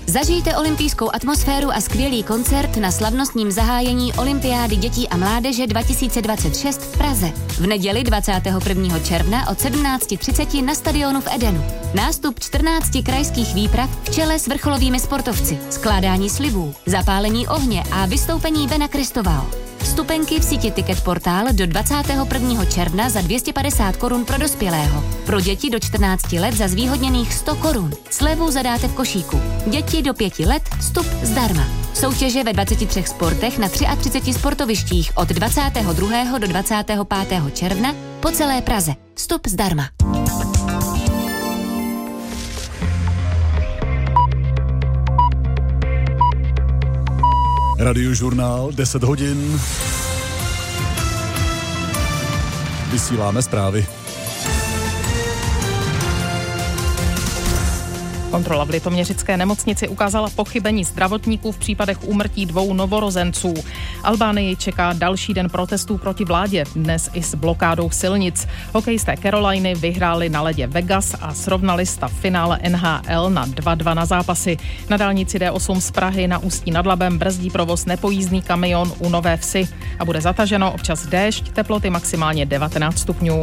Zažijte olympijskou atmosféru a skvělý koncert na slavnostním zahájení Olympiády dětí a mládeže 2026 v Praze. V neděli 21. června od 17:30 na stadionu v Edenu. Nástup 14 krajských výprav v čele s vrcholovými sportovci, skládání slibů, zapálení ohně a vystoupení Bena Kristovao. Vstupenky v síti Ticket Portál do 21. června za 250 korun pro dospělého. Pro děti do 14 let za zvýhodněných 100 korun. Slevu zadáte v košíku. Děti do 5 let vstup zdarma. Soutěže ve 23 sportech na 33 sportovištích od 22. do 25. června po celé Praze. Vstup zdarma. Radiožurnál 10 hodin. Vysíláme zprávy. Kontrola v litoměřické nemocnici ukázala pochybení zdravotníků v případech úmrtí 2 novorozenců. Albánii čeká další den protestů proti vládě, dnes i s blokádou silnic. Hokejisté Caroliny vyhráli na ledě Vegas a srovnali stav finále NHL na 2-2 na zápasy. Na dálnici D8 z Prahy na Ústí nad Labem brzdí provoz nepojízdný kamion u Nové Vsi a bude zataženo, občas déšť, teploty maximálně 19 stupňů.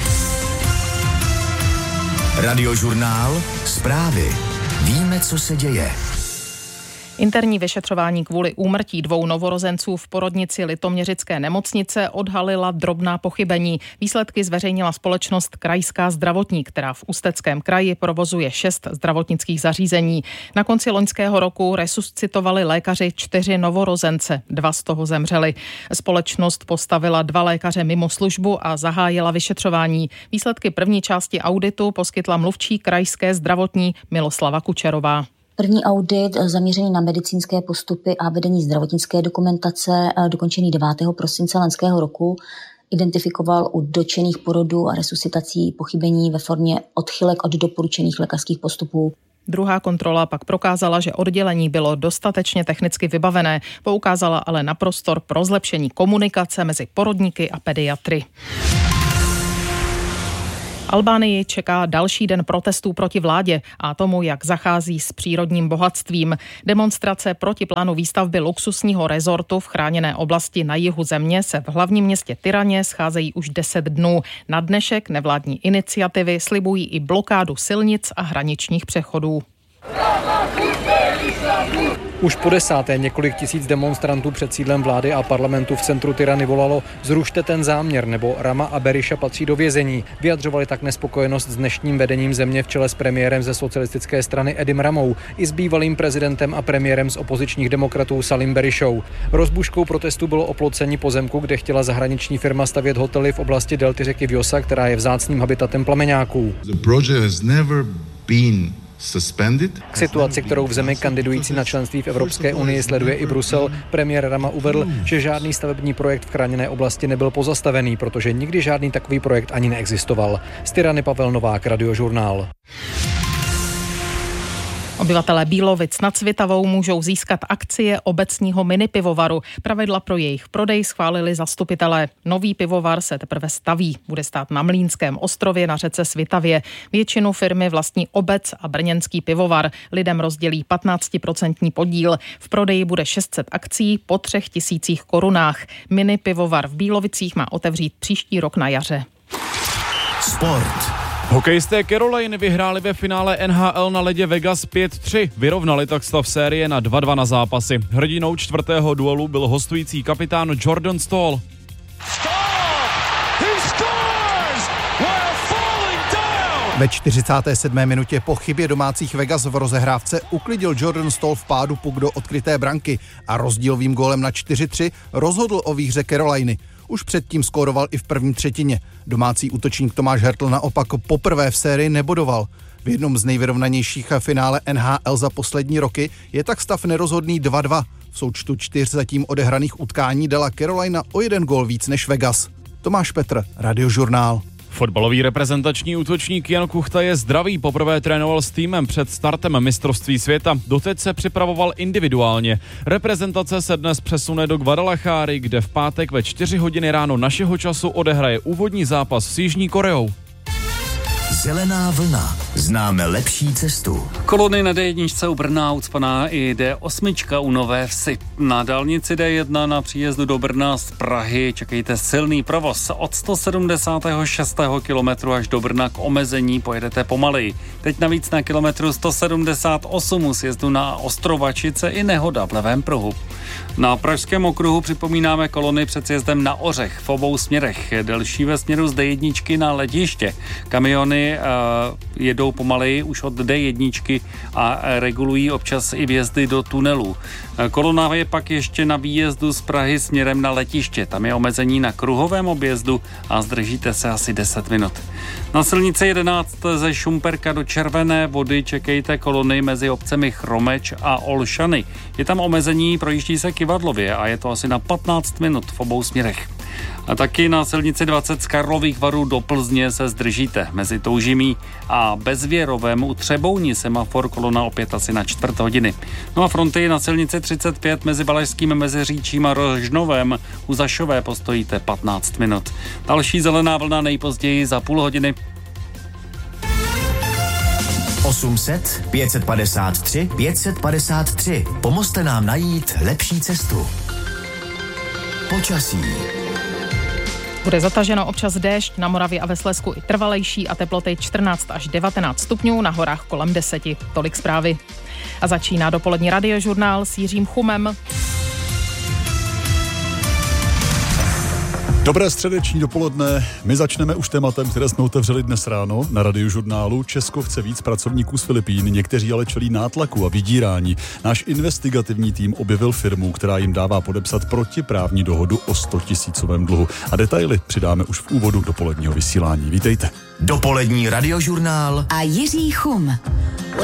Radiožurnál Zprávy. Víme, co se děje. Interní vyšetřování kvůli úmrtí 2 novorozenců v porodnici litoměřické nemocnice odhalila drobná pochybení. Výsledky zveřejnila společnost Krajská zdravotní, která v Ústeckém kraji provozuje 6 zdravotnických zařízení. Na konci loňského roku resuscitovali lékaři 4 novorozence, 2 z toho zemřeli. Společnost postavila 2 lékaře mimo službu a zahájila vyšetřování. Výsledky první části auditu poskytla mluvčí Krajské zdravotní Miloslava Kučerová. První audit zaměřený na medicínské postupy a vedení zdravotnické dokumentace, dokončený 9. prosince loňského roku, identifikoval u dotčených porodů a resuscitací pochybení ve formě odchylek od doporučených lékařských postupů. Druhá kontrola pak prokázala, že oddělení bylo dostatečně technicky vybavené, poukázala ale na prostor pro zlepšení komunikace mezi porodníky a pediatry. Albánii čeká další den protestů proti vládě a tomu, jak zachází s přírodním bohatstvím. Demonstrace proti plánu výstavby luxusního rezortu v chráněné oblasti na jihu země se v hlavním městě Tiraně scházejí už 10 dnů. Na dnešek nevládní iniciativy slibují i blokádu silnic a hraničních přechodů. Už po 10. několik tisíc demonstrantů před sídlem vlády a parlamentu v centru Tirany volalo "Zrušte ten záměr" nebo "Rama a Berisha patří do vězení". Vyjadřovali tak nespokojenost s dnešním vedením země v čele s premiérem ze socialistické strany Edim Ramou i s bývalým prezidentem a premiérem z opozičních demokratů Salim Berishou. Rozbuškou protestu bylo oplocení pozemku, kde chtěla zahraniční firma stavět hotely v oblasti delty řeky Vjosa, která je vzácným habitatem plameňáků. K situaci, kterou v zemi kandidující na členství v Evropské unii sleduje i Brusel, premiér Rama uvedl, že žádný stavební projekt v chráněné oblasti nebyl pozastavený, protože nikdy žádný takový projekt ani neexistoval. Z Tirany Pavel Novák, Radiožurnál. Obyvatelé Bílovic nad Svitavou můžou získat akcie obecního minipivovaru. Pravidla pro jejich prodej schválili zastupitelé. Nový pivovar se teprve staví. Bude stát na Mlýnském ostrově na řece Svitavě. Většinu firmy vlastní obec a brněnský pivovar. Lidem rozdělí 15% podíl. V prodeji bude 600 akcí po 3 000 korunách. Minipivovar v Bílovicích má otevřít příští rok na jaře. Sport. Hokejisté Caroliny vyhráli ve finále NHL na ledě Vegas 5-3. Vyrovnali tak stav série na 2-2 na zápasy. Hrdinou 4. duelu byl hostující kapitán Jordan Staal. Ve 47. minutě po chybě domácích Vegas v rozehrávce uklidil Jordan Staal v pádu puk do odkryté branky a rozdílovým gólem na 4-3 rozhodl o výhře Caroliny. Už předtím skóroval i v první třetině. Domácí útočník Tomáš Hertl naopak poprvé v sérii nebodoval. V jednom z nejvyrovnanějších finále NHL za poslední roky je tak stav nerozhodný 2-2. V součtu 4 zatím odehraných utkání dala Carolina o 1 gól víc než Vegas. Tomáš Petr, Radiožurnál. Fotbalový reprezentační útočník Jan Kuchta je zdravý, poprvé trénoval s týmem před startem mistrovství světa. Doteď se připravoval individuálně. Reprezentace se dnes přesune do Guadalajary, kde v pátek ve 4 hodiny ráno našeho času odehraje úvodní zápas s Jižní Koreou. Zelená vlna. Známe lepší cestu. Kolony na D1 u Brna ucpaná i D8 u Nové Vsi. Na dálnici D1 na příjezdu do Brna z Prahy čekejte silný provoz. Od 176. kilometru až do Brna k omezení pojedete pomaleji. Teď navíc na kilometru 178 u sjezdu na Ostrovačice i nehoda v levém pruhu. Na Pražském okruhu připomínáme kolony před sjezdem na Ořech v obou směrech. Delší ve směru z D1 na letiště. Kamiony jedou pomaleji už od D1 a regulují občas i vjezdy do tunelů. Kolona je pak ještě na výjezdu z Prahy směrem na letiště. Tam je omezení na kruhovém objezdu a zdržíte se asi 10 minut. Na silnici 11 ze Šumperka do Červené Vody čekejte kolony mezi obcemi Chromeč a Olšany. Je tam omezení, projíždí se Kyvadlově a je to asi na 15 minut v obou směrech. A taky na silnici 20 z Karlových Varů do Plzně se zdržíte. Mezi Toužimí a Bezvěrovem u Třebouni semafor kolona opět asi na 4 hodiny. No a fronty na silnici 35 mezi Valašským Meziříčím a Rožnovem u Zašové postojíte 15 minut. Další zelená vlna nejpozději za půl hodiny. 800 553 553. Pomozte nám najít lepší cestu. Počasí. Bude zataženo občas déšť, na Moravě a ve Slezsku i trvalejší a teploty 14 až 19 stupňů, na horách kolem 10. Tolik zprávy. A začíná dopolední radiožurnál s Jiřím Chumem. Dobré středeční dopoledne. My začneme už tématem, které jsme otevřeli dnes ráno na radiožurnálu. Česko chce víc pracovníků z Filipín, někteří ale čelí nátlaku a vydírání. Náš investigativní tým objevil firmu, která jim dává podepsat protiprávní dohodu o 100 000 dluhu. A detaily přidáme už v úvodu dopoledního vysílání. Vítejte. Dopolední radiožurnál a Jiří Chum.